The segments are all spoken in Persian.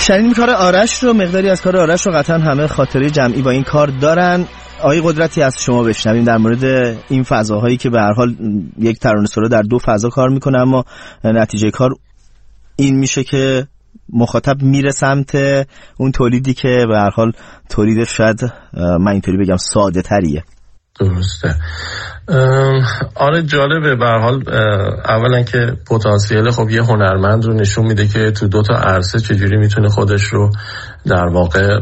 شنیدیم کار آرش رو، مقداری از کار آرش رو قطعا همه خاطره جمعی با این کار دارن. آقای قدرتی از شما بشنویم در مورد این فضاهایی که به هر حال یک ترانه‌سرا در دو فضا کار میکنه، اما نتیجه کار این میشه که مخاطب میره سمت اون تولیدی که به هر حال تولید شاید من اینطوری بگم ساده تریه. درسته. آره جالبه. به هر حال اولا که پتانسیل خب یه هنرمند رو نشون میده که تو دو تا عرصه چجوری میتونه خودش رو در واقع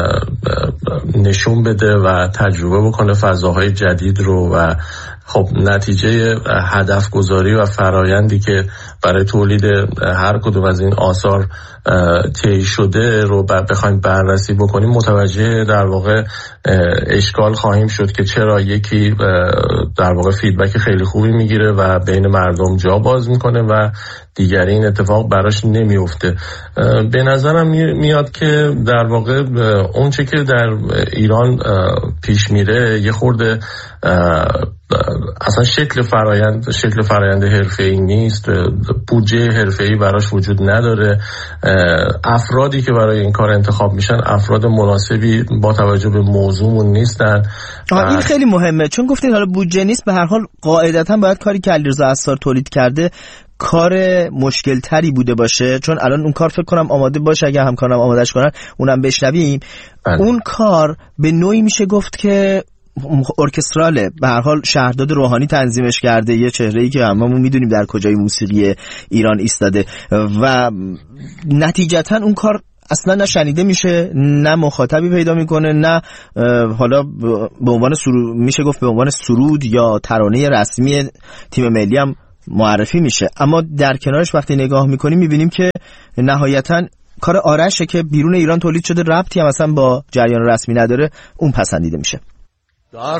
نشون بده و تجربه بکنه فضاهای جدید رو و خب نتیجه هدف گذاری و فرایندی که برای تولید هر کدوم از این آثار طی شده رو بخوایم بررسی بکنیم متوجه در واقع اشکال خواهیم شد که چرا یکی در واقع فیدبک خیلی خوبی میگیره و بین مردم جا باز میکنه و دیگری این اتفاق براش نمیفته. به نظرم میاد که در واقع اون چه که در ایران پیش میره یه خورده اصلا شکل فرایند حرفه‌ای نیست، بودجه حرفه‌ای براش وجود نداره، افرادی که برای این کار انتخاب میشن افراد مناسبی با توجه به موضوعمون نیستن. این خیلی مهمه، چون گفتید حالا بودجه نیست، به هر حال قاعدتا باید کاری که علیرضا عصار تولید کرده کار مشکل تری بوده باشه، چون الان اون کار فکر کنم آماده باشه، اگه همکارم آمادهش کنن اونم بشنویم. اون کار به نوعی میشه گفت که ارکستراله، به هر حال شهرداد روحانی تنظیمش کرده، یه چهره‌ای که هممون میدونیم در کجای موسیقی ایران ایستاده و نتیجتا اون کار اصلا نه شنیده میشه، نه مخاطبی پیدا میکنه، نه حالا به عنوان میشه گفت به عنوان سرود یا ترانه رسمی تیم ملی هم معرفی میشه. اما در کنارش وقتی نگاه میکنیم میبینیم که نهایتا کار آرشه که بیرون ایران تولید شده، ربطی هم اصلا با جریان رسمی نداره، اون پسندیده میشه.